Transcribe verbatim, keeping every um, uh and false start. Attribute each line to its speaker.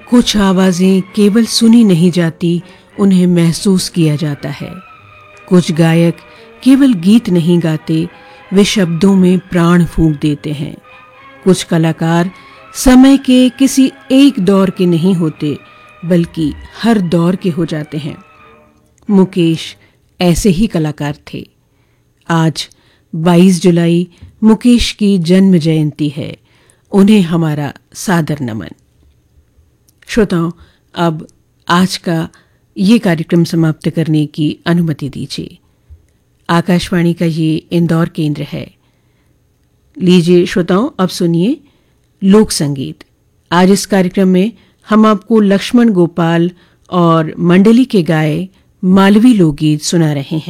Speaker 1: कुछ आवाज़ें केवल सुनी नहीं जाती, उन्हें महसूस किया जाता है। कुछ गायक केवल गीत नहीं गाते, वे शब्दों में प्राण फूंक देते हैं। कुछ कलाकार समय के किसी एक दौर के नहीं होते, बल्कि हर दौर के हो जाते हैं। मुकेश ऐसे ही कलाकार थे। आज बाईस जुलाई मुकेश की जन्म जयंती है। उन्हें हमारा सादर नमन। श्रोताओं, अब आज का ये कार्यक्रम समाप्त करने की अनुमति दीजिए। आकाशवाणी का ये इंदौर केंद्र है। लीजिए श्रोताओं, अब सुनिए लोक संगीत। आज इस कार्यक्रम में हम आपको लक्ष्मण गोपाल और मंडली के गाए मालवी लोकगीत सुना रहे हैं।